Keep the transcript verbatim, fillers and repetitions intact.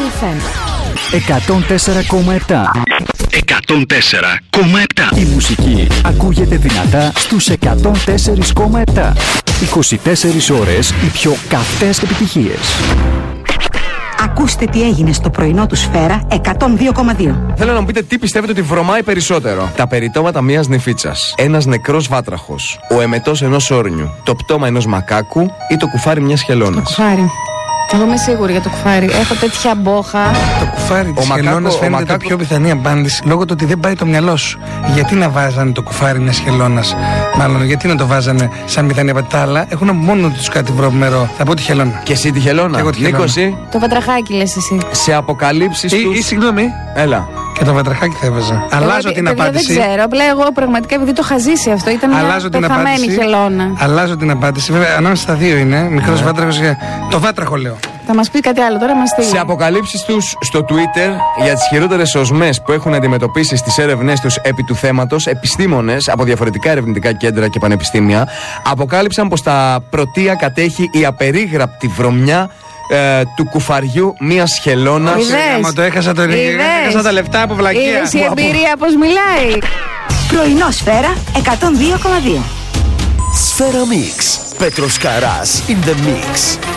εφ εμ. εκατόν τέσσερα κόμμα επτά. εκατόν τέσσερα κόμμα επτά. Η μουσική ακούγεται δυνατά στους εκατόν τέσσερα κόμμα επτά. είκοσι τέσσερις ώρες οι πιο καυτές επιτυχίες. Ακούστε τι έγινε στο πρωινό του Σφαίρα εκατόν δύο κόμμα δύο. Θέλω να μου πείτε τι πιστεύετε ότι βρωμάει περισσότερο. Τα περιτώματα μιας νηφίτσας, ένας νεκρός βάτραχος, ο εμετός ενός όρνιου, το πτώμα ενός μακάκου ή το κουφάρι μιας χελώνας. Το κουφάρι. Εγώ είμαι σίγουρη για το κουφάρι. Έχω τέτοια μπόχα. Το κουφάρι της χελώνας φαίνεται μακάκο... το πιο πιθανή απάντηση λόγω του ότι δεν πάει το μυαλό σου. Γιατί να βάζανε το κουφάρι μιας χελώνας, μάλλον γιατί να το βάζανε σαν πιθανή απάντηση. Τα άλλα έχουν μόνο τους κάτι βρωμερό. Θα πω τη χελώνα. Και εσύ τη χελώνα. Νίκο, εσύ. Το βατραχάκι λες εσύ. Σε αποκαλύψεις ή, τους... ή συγγνώμη. Έλα. Και το βατραχάκι θα έβαζα. Αλλάζω την απάντηση. Δεν ξέρω, απλά εγώ πραγματικά επειδή το είχα ζήσει αυτό. Ήταν μια πεθαμένη χελώνα. Αλλάζω την απάντηση. Βέβαια, ανάμεσα στα δύο είναι. Μικρός βάτραχος και. Το βάτραχο λέω. Θα μας πει κάτι άλλο τώρα, μας στείλει. Σε αποκαλύψεις τους στο Twitter για τις χειρότερες οσμές που έχουν αντιμετωπίσει στις έρευνές τους επί του θέματος, επιστήμονες από διαφορετικά ερευνητικά κέντρα και πανεπιστήμια αποκάλυψαν πως τα πρωτεία κατέχει η απερίγραπτη βρωμιά ε, του κουφαριού μιας χελώνας. Μα το έχασα, το έχασα τα λεφτά από βλακεία. Είδες η εμπειρία πως μιλάει. Πρωινό Σφαίρα εκατόν δύο κόμμα δύο. Σφαίρα Mix. Πέτρος Καράς in the mix.